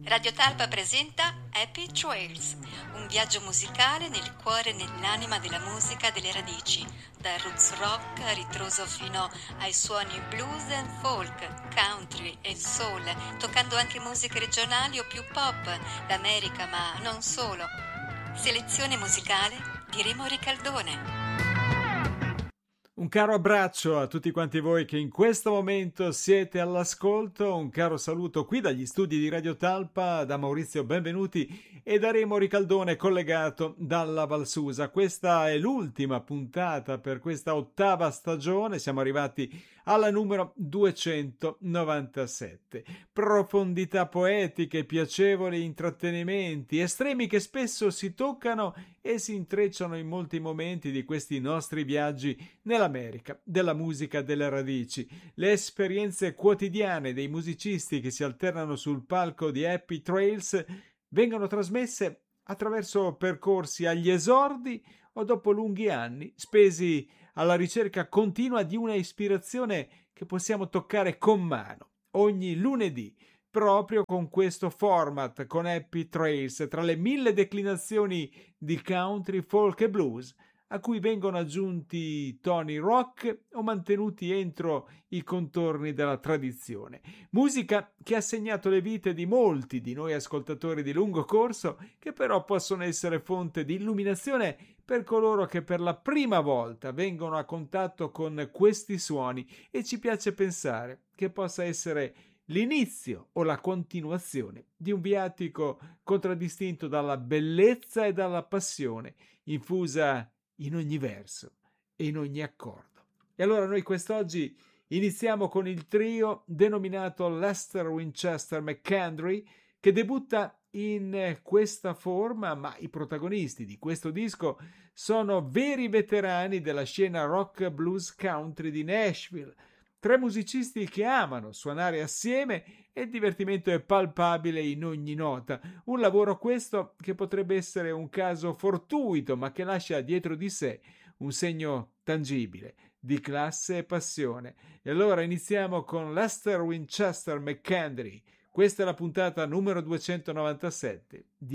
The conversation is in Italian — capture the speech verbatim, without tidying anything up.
Radio Talpa presenta Happy Trails, un viaggio musicale nel cuore e nell'anima della musica delle radici, dal roots rock a ritroso fino ai suoni blues and folk, country e soul, toccando anche musiche regionali o più pop, d'America ma non solo. Selezione musicale di Remo Ricaldone. Un caro abbraccio a tutti quanti voi che in questo momento siete all'ascolto, un caro saluto qui dagli studi di Radio Talpa, da Maurizio Benvenuti e da Remo Ricaldone collegato dalla Valsusa. Questa è l'ultima puntata per questa ottava stagione, siamo arrivati alla numero duecentonovantasette. Profondità poetiche, piacevoli intrattenimenti, estremi che spesso si toccano e si intrecciano in molti momenti di questi nostri viaggi nell'America della musica delle radici. Le esperienze quotidiane dei musicisti che si alternano sul palco di Happy Trails vengono trasmesse attraverso percorsi agli esordi o dopo lunghi anni spesi alla ricerca continua di una ispirazione che possiamo toccare con mano ogni lunedì, proprio con questo format, con Happy Trails, tra le mille declinazioni di country, folk e blues, a cui vengono aggiunti toni rock o mantenuti entro i contorni della tradizione. Musica che ha segnato le vite di molti di noi ascoltatori di lungo corso, che però possono essere fonte di illuminazione per coloro che per la prima volta vengono a contatto con questi suoni, e ci piace pensare che possa essere l'inizio o la continuazione di un viatico contraddistinto dalla bellezza e dalla passione infusa in ogni verso e in ogni accordo. E allora noi quest'oggi iniziamo con il trio denominato Lester Winchester McKendry, che debutta in questa forma, ma i protagonisti di questo disco sono veri veterani della scena rock blues country di Nashville. Tre musicisti che amano suonare assieme e il divertimento è palpabile in ogni nota. Un lavoro questo che potrebbe essere un caso fortuito, ma che lascia dietro di sé un segno tangibile di classe e passione. E allora iniziamo con Lester Winchester McKendry. Questa è la puntata numero duecentonovantasette di